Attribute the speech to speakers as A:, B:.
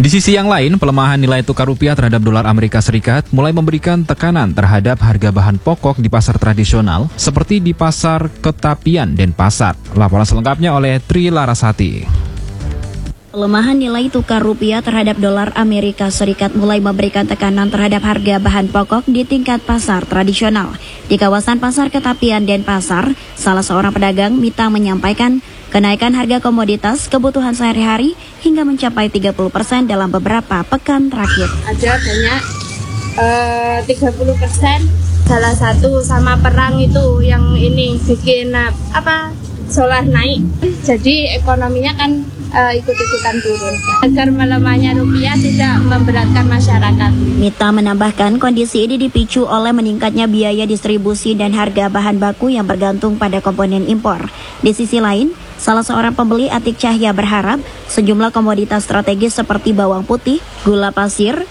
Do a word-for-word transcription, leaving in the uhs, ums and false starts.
A: Di sisi yang lain, pelemahan nilai tukar rupiah terhadap dolar Amerika Serikat mulai memberikan tekanan terhadap harga bahan pokok di pasar tradisional seperti di pasar Ketapian Denpasar. Laporan selengkapnya oleh Tri Larasati.
B: Pelemahan nilai tukar rupiah terhadap dolar Amerika Serikat mulai memberikan tekanan terhadap harga bahan pokok di tingkat pasar tradisional. Di kawasan pasar Ketapian Denpasar, salah seorang pedagang Mita menyampaikan kenaikan harga komoditas kebutuhan sehari-hari hingga mencapai tiga puluh persen dalam beberapa pekan terakhir.
C: Ada banyak uh, tiga puluh persen, salah satu sama perang itu yang ini bikin apa solar naik. Jadi ekonominya kan uh, ikut-ikutan turun. Agar melemahnya rupiah tidak memberatkan masyarakat.
B: Mita menambahkan kondisi ini dipicu oleh meningkatnya biaya distribusi dan harga bahan baku yang bergantung pada komponen impor. Di sisi lain, salah seorang pembeli Atik Cahya berharap sejumlah komoditas strategis seperti bawang putih, gula pasir,